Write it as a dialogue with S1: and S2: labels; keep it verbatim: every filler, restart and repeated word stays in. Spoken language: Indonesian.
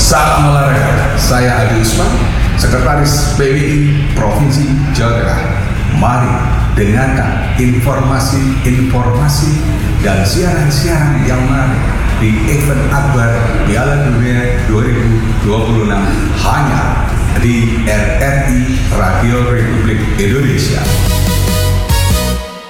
S1: Salam olahraga, saya Adi Usman, Sekretaris P W I Provinsi Jawa Tengah. Mari dengarkan informasi-informasi dan siaran-siaran yang menarik di event akbar Piala Dunia dua ribu dua puluh enam hanya di R R I Radio Republik Indonesia.